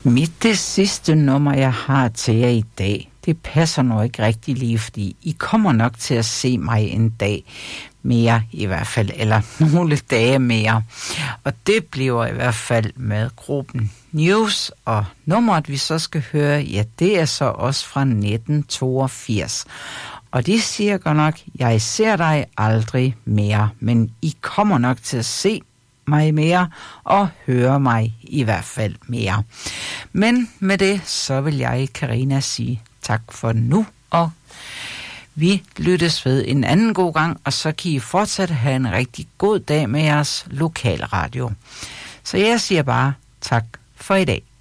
Det sidste nummer, jeg har til jer i dag, det passer nu ikke rigtig lige, fordi I kommer nok til at se mig en dag mere i hvert fald, eller nogle dage mere. Og det bliver i hvert fald med gruppen News, og nummeret vi så skal høre, ja, det er så også fra 1982. Og de siger godt nok, jeg ser dig aldrig mere, men I kommer nok til at se mig mere og høre mig i hvert fald mere. Men med det, så vil jeg, Karina, sige tak for nu, og vi lyttes ved en anden god gang, og så kan I fortsat have en rigtig god dag med jeres lokalradio. Så jeg siger bare tak for i dag.